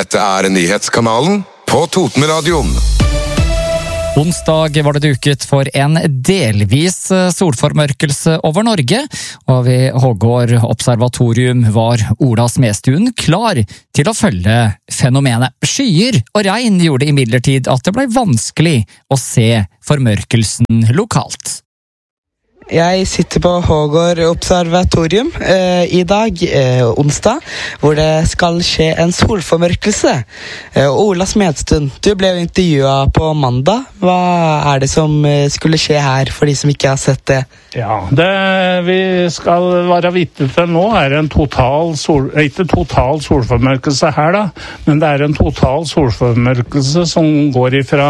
Dette nyhetskanalen på Totenradioen. Onsdag var det duket for en delvis solformørkelse over Norge, og ved Hågård observatorium var Ola Smestuen klar til å følge fenomenet. Skyer og regn gjorde imidlertid at det ble vanskelig å se formørkelsen lokalt. Jeg sitter på Hågård observatorium i dag, onsdag, hvor det skal skje en solformørkelse. Ola Smedstuen, du ble jo intervjuet på mandag. Hva det som skulle skje her, for de som ikke har sett det? Ja, det vi skal være vitne til nå en ikke total solformørkelse her da, men det en total solformørkelse som går ifra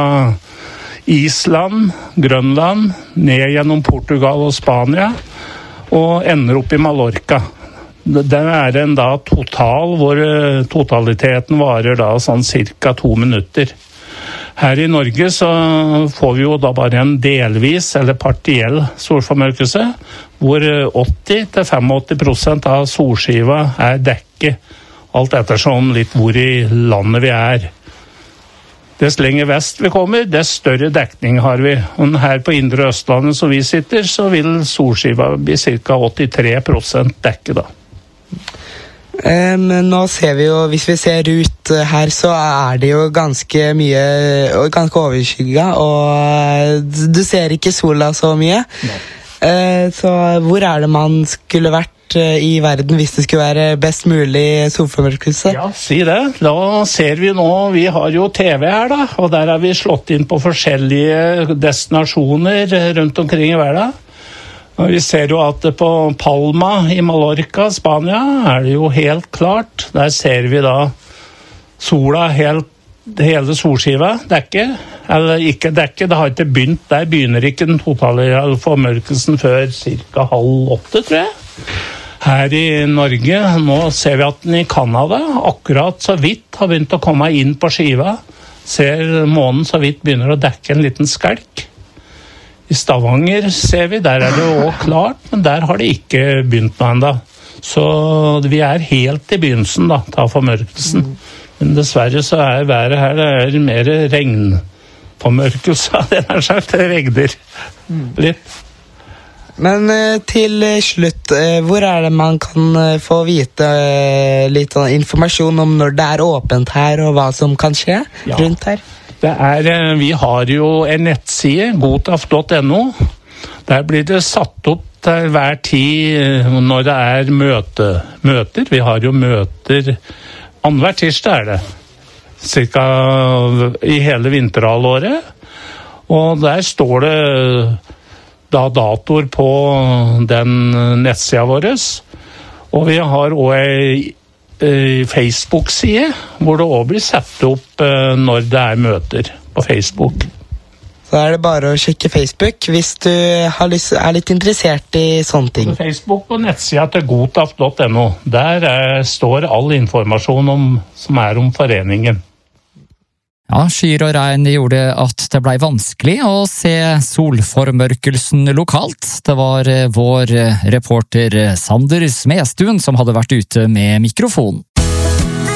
Island, Grønland, ned gjennom Portugal og Spania, og ender opp i Mallorca. Det en da total, hvor totaliteten varer da sånn cirka 2 minutter. Her i Norge så får vi jo da bare en delvis eller partiell solformørkelse, hvor 80-85% av solskiva dekket, alt ettersom litt hvor i landet vi Dess lenger vest vi kommer, dess større dekning har vi. Og her på Indre Østlandet som vi sitter, så vil solskiva bli ca. 83% dekket da. Men nå ser vi jo, hvis vi ser ut her, så det jo ganske mye, og ganske overskygget, og du ser ikke sola så mye. Så hvor det man skulle vært i verden hvis det skulle være best mulig solformørkelse? Ja, si det. Da ser vi nå, vi har jo TV her da, og der har vi slått inn på forskjellige destinasjoner rundt omkring i verden. Og vi ser jo at på Palma i Mallorca, Spania, det jo helt klart. Der ser vi da sola hele solskiva, dekket, eller ikke dekket, det har ikke begynt, der begynner ikke den totale formørkelsen før ca. 7:30, tror jeg. Her i Norge, nå ser vi at den i Kanada akkurat så vidt har begynt å komme inn på skiva. Ser månen så vidt begynner å dekke en liten skelk. I Stavanger ser vi, der det jo også klart, men der har det ikke begynt noe enda. Så vi helt i begynnelsen da, av formørkelsen. Men dessverre så været her, det mer regnformørkelse, det sagt, det regner litt. Men til slutt, hvor det man kan få vite litt informasjon om når det åpent her, og hva som kan skje rundt her? Vi har jo en nettside, godaf.no. Der blir det satt opp til hver tid når det møter. Vi har jo møter annenhver tirsdag det, cirka i hele vinterhalvåret. Og der står det da datoer på den nettsida vår. Og vi har også en Facebook-side, hvor det også blir satt opp når det møter på Facebook. Så det bare å sjekke Facebook hvis du litt interessert i sånne ting. Facebook og nettsida til godaf.no. Der står all informasjon som om foreningen. Ja, skyer og regn gjorde at det ble vanskelig å se solformørkelsen lokalt. Det var vår reporter Sander Smestuen som hadde vært ute med mikrofon.